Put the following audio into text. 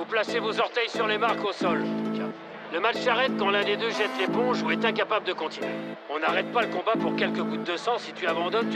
placez vos orteils sur les marques au sol. Le match s'arrête quand l'un des deux jette l'éponge ou est incapable de continuer. On n'arrête pas le combat pour quelques gouttes de sang. Si tu abandonnes, tu